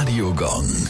Radio Gong.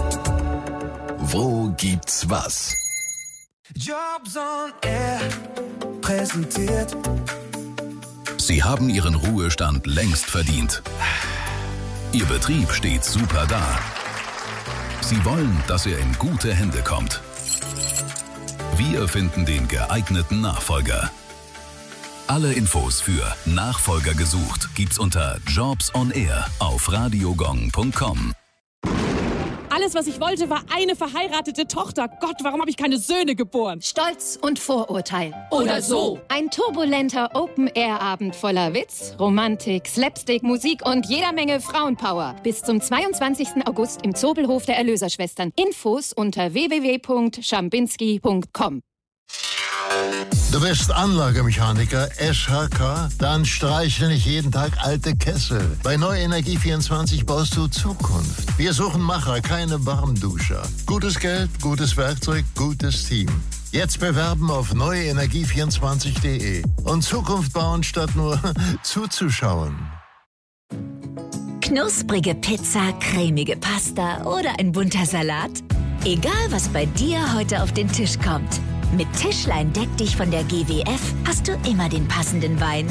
Wo gibt's was? Jobs on Air präsentiert. Sie haben Ihren Ruhestand längst verdient. Ihr Betrieb steht super da. Sie wollen, dass er in gute Hände kommt. Wir finden den geeigneten Nachfolger. Alle Infos für Nachfolger gesucht gibt's unter Jobs on Air auf radiogong.com. Alles, was ich wollte, war eine verheiratete Tochter. Gott, warum habe ich keine Söhne geboren? Stolz und Vorurteil. Oder so. Ein turbulenter Open-Air-Abend voller Witz, Romantik, Slapstick, Musik und jeder Menge Frauenpower. Bis zum 22. August im Zobelhof der Erlöserschwestern. Infos unter www.schambinski.com. Du bist Anlagemechaniker, SHK? Dann streichle nicht jeden Tag alte Kessel. Bei Neue Energie 24 baust du Zukunft. Wir suchen Macher, keine Warmduscher. Gutes Geld, gutes Werkzeug, gutes Team. Jetzt bewerben auf neuenergie24.de und Zukunft bauen, statt nur zuzuschauen. Knusprige Pizza, cremige Pasta oder ein bunter Salat? Egal, was bei dir heute auf den Tisch kommt. Mit Tischlein deck dich von der GWF hast du immer den passenden Wein.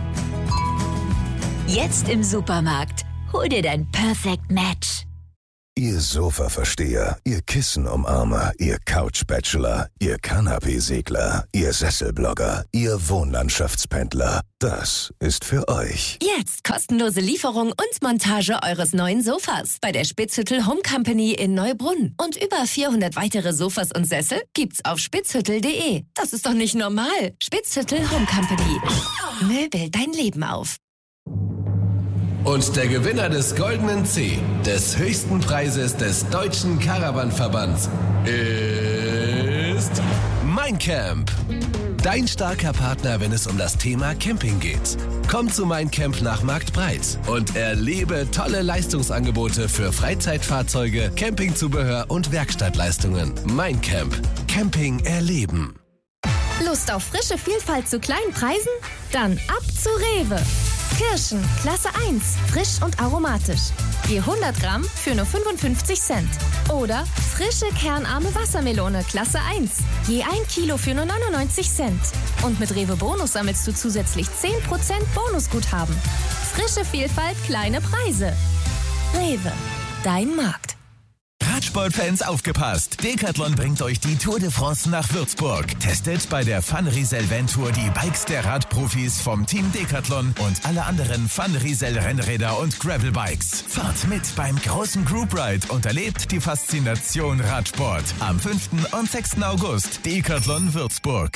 Jetzt im Supermarkt. Hol dir dein Perfect Match. Ihr Sofa-Versteher, ihr Kissen-Umarmer, ihr Couch-Bachelor, ihr Kanapee-Segler, ihr Sesselblogger, ihr Wohnlandschaftspendler. Das ist für euch. Jetzt kostenlose Lieferung und Montage eures neuen Sofas bei der Spitzhüttel Home Company in Neubrunn. Und über 400 weitere Sofas und Sessel gibt's auf spitzhüttel.de. Das ist doch nicht normal. Spitzhüttel Home Company. Möbel dein Leben auf. Und der Gewinner des Goldenen C, des höchsten Preises des Deutschen Caravan-Verbands, ist Mein Camp. Dein starker Partner, wenn es um das Thema Camping geht. Komm zu Mein Camp nach Marktbreit und erlebe tolle Leistungsangebote für Freizeitfahrzeuge, Campingzubehör und Werkstattleistungen. Mein Camp. Camping erleben. Lust auf frische Vielfalt zu kleinen Preisen? Dann ab zu Rewe. Kirschen, Klasse 1, frisch und aromatisch. Je 100 Gramm für nur 55 Cent. Oder frische kernarme Wassermelone, Klasse 1. Je 1 Kilo für nur 99 Cent. Und mit Rewe Bonus sammelst du zusätzlich 10% Bonusguthaben. Frische Vielfalt, kleine Preise. Rewe, dein Markt. Radsportfans aufgepasst! Decathlon bringt euch die Tour de France nach Würzburg. Testet bei der Fun-Riesel Van-Tour die Bikes der Radprofis vom Team Decathlon und alle anderen Fun-Riesel-Rennräder und Gravelbikes. Fahrt mit beim großen Group Ride und erlebt die Faszination Radsport. Am 5. und 6. August Decathlon Würzburg.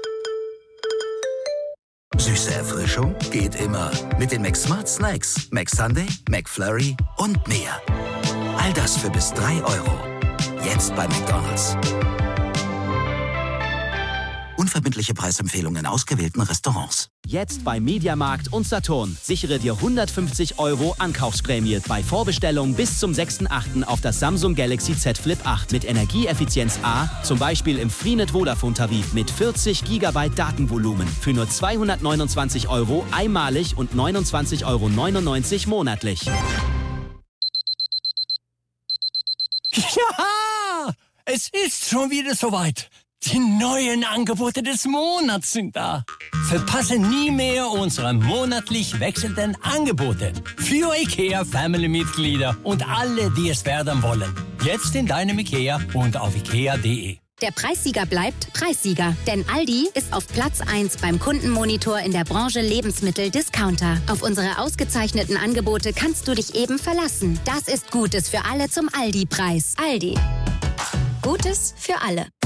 Süße Erfrischung geht immer mit den McSmart Snacks, McSunday, McFlurry und mehr. All das für bis 3 €. Jetzt bei McDonald's. Unverbindliche Preisempfehlungen in ausgewählten Restaurants. Jetzt bei Mediamarkt und Saturn. Sichere dir 150 € Ankaufsprämie bei Vorbestellung bis zum 6.8. auf das Samsung Galaxy Z Flip 8 mit Energieeffizienz A, zum Beispiel im Freenet Vodafone-Tarif mit 40 GB Datenvolumen für nur 229 € einmalig und 29,99 € monatlich. Ja, es ist schon wieder soweit. Die neuen Angebote des Monats sind da. Verpasse nie mehr unsere monatlich wechselnden Angebote. Für IKEA-Family-Mitglieder und alle, die es werden wollen. Jetzt in deinem IKEA und auf ikea.de. Der Preissieger bleibt Preissieger, denn Aldi ist auf Platz 1 beim Kundenmonitor in der Branche Lebensmittel-Discounter. Auf unsere ausgezeichneten Angebote kannst du dich eben verlassen. Das ist Gutes für alle zum Aldi-Preis. Aldi. Gutes für alle.